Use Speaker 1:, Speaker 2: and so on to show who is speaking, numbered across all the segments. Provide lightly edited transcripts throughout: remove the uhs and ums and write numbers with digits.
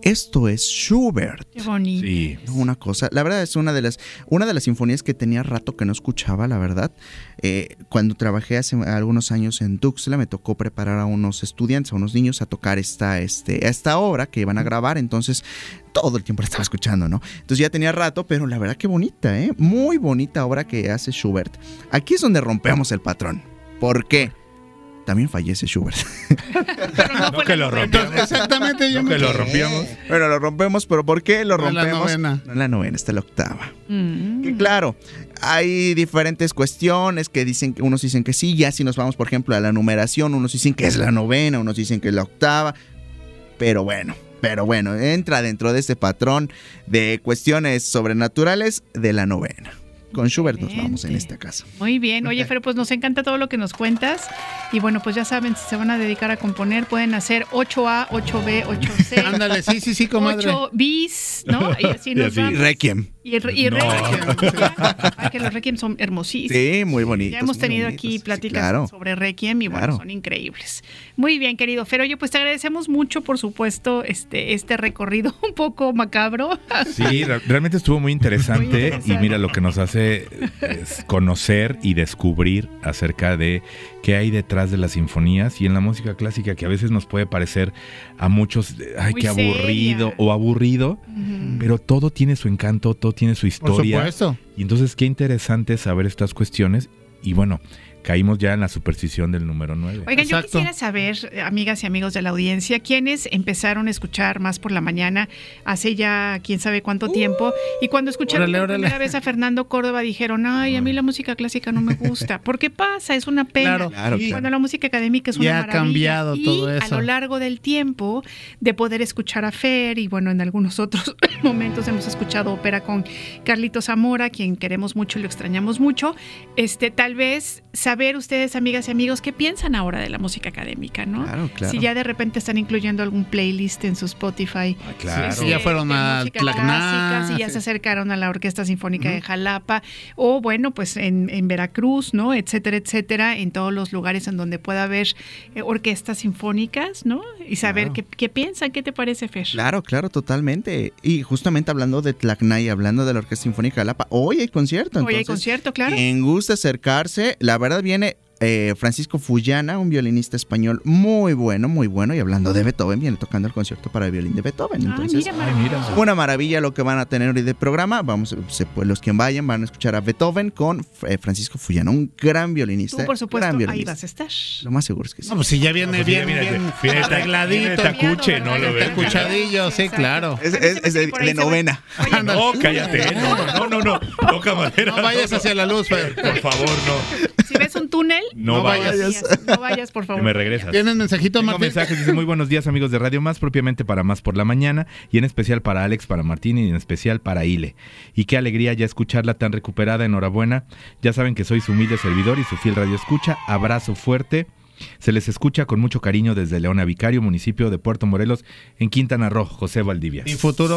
Speaker 1: Esto es Schubert.
Speaker 2: Qué bonito.
Speaker 3: Sí.
Speaker 1: Una cosa, la verdad es una de las sinfonías que tenía rato que no escuchaba, la verdad. Cuando trabajé hace algunos años en Tuxtla, me tocó preparar a unos estudiantes, a unos niños a tocar esta obra que iban a grabar, entonces todo el tiempo la estaba escuchando, ¿no? Entonces ya tenía rato, pero la verdad que bonita, muy bonita obra que hace Schubert. Aquí es donde rompemos el patrón. ¿Por qué? También fallece Schubert.
Speaker 3: No que lo rompíamos.
Speaker 4: Exactamente, yo
Speaker 3: No que lo rompíamos.
Speaker 1: Bueno, lo rompemos, pero ¿por qué lo rompemos?
Speaker 4: No en la novena.
Speaker 1: No en la novena, está la octava. Que claro, hay diferentes cuestiones que dicen, unos dicen que sí, ya si nos vamos, por ejemplo, a la numeración, unos dicen que es la novena, unos dicen que es la octava, pero bueno, entra dentro de este patrón de cuestiones sobrenaturales de la novena. Con Schubert nos vamos en esta casa.
Speaker 2: Muy bien. Oye, Fer, pues nos encanta todo lo que nos cuentas. Y bueno, pues ya saben, si se van a dedicar a componer, pueden hacer 8A, 8B, 8C.
Speaker 4: Ándale, sí, comadre.
Speaker 2: 8 bis, ¿no? Y así nos vamos.
Speaker 1: Requiem.
Speaker 2: Y Requiem. Ay, que los Requiem son hermosísimos.
Speaker 1: Sí, muy bonitos.
Speaker 2: Ya hemos tenido aquí pláticas sobre Requiem y bueno, son increíbles. Muy bien, querido Fer. Oye, pues te agradecemos mucho, por supuesto, este recorrido un poco macabro.
Speaker 3: Sí, realmente estuvo muy interesante. Y mira, lo que nos hace es conocer y descubrir acerca de qué hay detrás de las sinfonías y en la música clásica, que a veces nos puede parecer a muchos, ay, qué aburrido o aburrido, pero todo tiene su encanto, todo tiene su historia.
Speaker 4: Por supuesto.
Speaker 3: Y entonces qué interesante saber estas cuestiones y bueno, caímos ya en la superstición del número 9.
Speaker 2: Oigan, yo quisiera saber, amigas y amigos de la audiencia, ¿quiénes empezaron a escuchar Más por la Mañana hace ya quién sabe cuánto tiempo? Y cuando escucharon por primera vez a Fernando Córdoba dijeron, ay, a mí la música clásica no me gusta. ¿Por qué pasa? Es una pena.
Speaker 1: Claro.
Speaker 2: Cuando la música académica es una maravilla.
Speaker 4: Ya ha cambiado todo eso.
Speaker 2: Y a lo largo del tiempo de poder escuchar a Fer, y bueno, en algunos otros momentos hemos escuchado ópera con Carlito Zamora, quien queremos mucho y lo extrañamos mucho, tal vez saber ustedes, amigas y amigos, qué piensan ahora de la música académica, ¿no?
Speaker 1: Claro.
Speaker 2: Si ya de repente están incluyendo algún playlist en su Spotify.
Speaker 3: Claro.
Speaker 4: Si ya fueron a
Speaker 2: Tlaxcala, si ya se acercaron a la Orquesta Sinfónica de Jalapa, o bueno, pues en Veracruz, ¿no? Etcétera, en todos los lugares en donde pueda haber orquestas sinfónicas, ¿no? Y saber qué piensan, ¿qué te parece, Fer?
Speaker 1: Claro, totalmente. Y justamente hablando de Tlacnay, hablando de la Orquesta Sinfónica de Jalapa, hoy hay concierto.
Speaker 2: Hoy hay concierto, claro.
Speaker 1: Quien gusta acercarse, la verdad viene Francisco Fullana, un violinista español muy bueno, y hablando de Beethoven, viene tocando el concierto para el violín de Beethoven. Entonces,
Speaker 3: mira.
Speaker 1: una maravilla lo que van a tener hoy de programa. Pues los que vayan van a escuchar a Beethoven con Francisco Fullana, un gran violinista.
Speaker 2: Tú, por supuesto, ahí vas a estar.
Speaker 1: Lo más seguro es que sí.
Speaker 4: No, pues si ya viene bien arregladito.
Speaker 3: Tacuche, ¿no? Lo ves.
Speaker 4: Tacuchadillo, sí, claro.
Speaker 1: Es de novena.
Speaker 3: No, cállate. No, toca madera.
Speaker 4: No vayas hacia la luz, Fer.
Speaker 3: Por favor, no.
Speaker 2: Si ves un túnel,
Speaker 3: no vayas.
Speaker 2: No vayas, por favor.
Speaker 3: Me regresas.
Speaker 4: ¿Tienes mensajito,
Speaker 3: Tengo
Speaker 4: Martín?
Speaker 3: mensajes, dice muy buenos días, amigos de Radio Más, propiamente para Más por la Mañana, y en especial para Alex, para Martín y en especial para Ile. Y qué alegría ya escucharla tan recuperada, enhorabuena. Ya saben que soy su humilde servidor y su fiel radio escucha. Abrazo fuerte. Se les escucha con mucho cariño desde Leona Vicario, municipio de Puerto Morelos, en Quintana Roo, José Valdivias.
Speaker 4: Mi futuro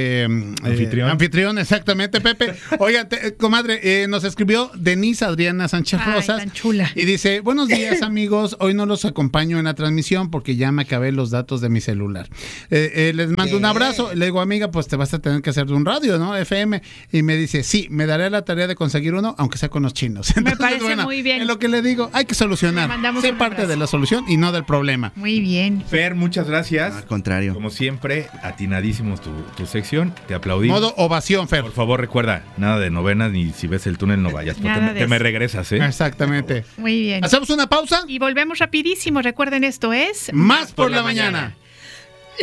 Speaker 4: anfitrión, exactamente, Pepe. Oigan, comadre, nos escribió Denise Adriana Sánchez Rosas.
Speaker 2: Tan chula.
Speaker 4: Y dice, buenos días, amigos, hoy no los acompaño en la transmisión porque ya me acabé los datos de mi celular. Les mando un abrazo. Le digo, amiga, pues te vas a tener que hacer de un radio, ¿no? FM. Y me dice, sí, me daré la tarea de conseguir uno, aunque sea con los chinos. Entonces,
Speaker 2: me parece muy bien.
Speaker 4: Es lo que le digo, hay que solucionar. Sí, parte de la solución y no del problema.
Speaker 2: Muy bien.
Speaker 3: Fer, muchas gracias.
Speaker 1: Al contrario.
Speaker 3: Como siempre, atinadísimos tu sección. Te aplaudimos.
Speaker 4: Modo ovación, Fer.
Speaker 3: Por favor, recuerda, nada de novenas, ni si ves el túnel no vayas, porque te me regresas, ¿eh?
Speaker 4: Exactamente.
Speaker 2: Muy bien.
Speaker 4: ¿Hacemos una pausa?
Speaker 2: Y volvemos rapidísimo. Recuerden, esto es
Speaker 4: Más por la mañana.